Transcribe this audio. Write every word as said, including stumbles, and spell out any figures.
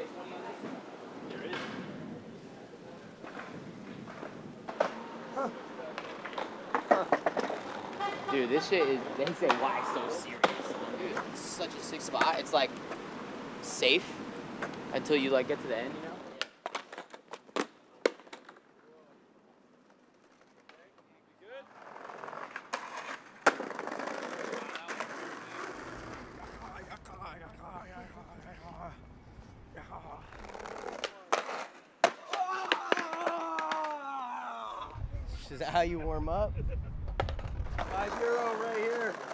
Dude, this shit is, they say why so serious. Dude, it's such a sick spot. It's like safe until you like get to the end, you know? Is that how you warm up? five euro right here.